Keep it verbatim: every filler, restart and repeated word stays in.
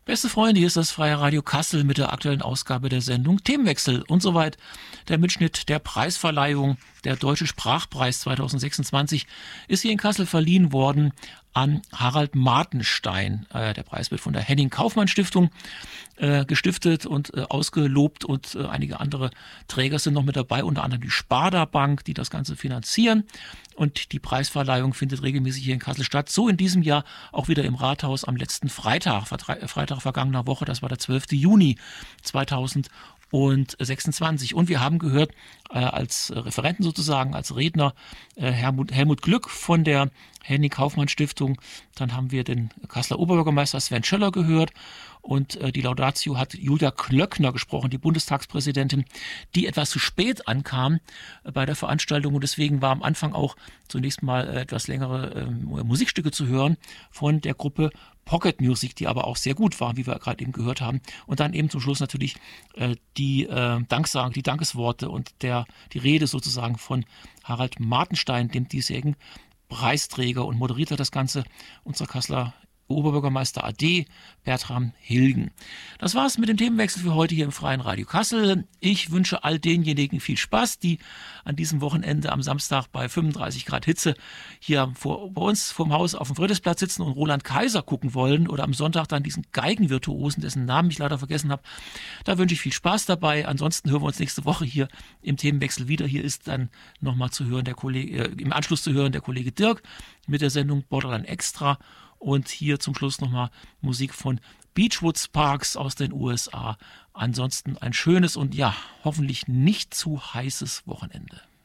Beste Freunde, hier ist das Freie Radio Kassel mit der aktuellen Ausgabe der Sendung Themenwechsel und soweit der Mitschnitt der Preisverleihung. Der Deutsche Sprachpreis zwanzig sechsundzwanzig ist hier in Kassel verliehen worden an Harald Martenstein. Äh, der Preis wird von der Henning-Kaufmann-Stiftung äh, gestiftet und äh, ausgelobt und äh, einige andere Träger sind noch mit dabei, unter anderem die Sparda Bank, die das Ganze finanzieren. Und die Preisverleihung findet regelmäßig hier in Kassel statt. So in diesem Jahr auch wieder im Rathaus am letzten Freitag, Freitag vergangener Woche, das war der zwölfte Juni zweitausendsechsundzwanzig. Und wir haben gehört, äh, als Referenten sozusagen, als Redner äh, Helmut, Helmut Glück von der Henning-Kaufmann-Stiftung. Dann haben wir den Kasseler Oberbürgermeister Sven Schöller gehört. Und äh, die Laudatio hat Julia Klöckner gesprochen, die Bundestagspräsidentin, die etwas zu spät ankam äh, bei der Veranstaltung. Und deswegen war am Anfang auch zunächst mal äh, etwas längere äh, Musikstücke zu hören von der Gruppe Pocket Music, die aber auch sehr gut waren, wie wir gerade eben gehört haben. Und dann eben zum Schluss natürlich äh, die äh, Danksagen, die Dankesworte und der die Rede sozusagen von Harald Martenstein, dem diesjährigen Preisträger, und moderierte das Ganze unser Kasseler Oberbürgermeister A D, Bertram Hilgen. Das war's mit dem Themenwechsel für heute hier im Freien Radio Kassel. Ich wünsche all denjenigen viel Spaß, die an diesem Wochenende am Samstag bei fünfunddreißig Grad Hitze hier vor, bei uns vorm Haus auf dem Friedrichsplatz sitzen und Roland Kaiser gucken wollen oder am Sonntag dann diesen Geigenvirtuosen, dessen Namen ich leider vergessen habe. Da wünsche ich viel Spaß dabei. Ansonsten hören wir uns nächste Woche hier im Themenwechsel wieder. Hier ist dann nochmal zu hören der Kollege, äh, im Anschluss zu hören der Kollege Dirk mit der Sendung Borderline Extra. Und hier zum Schluss nochmal Musik von Beachwood Sparks aus den U S A. Ansonsten ein schönes und ja, hoffentlich nicht zu heißes Wochenende.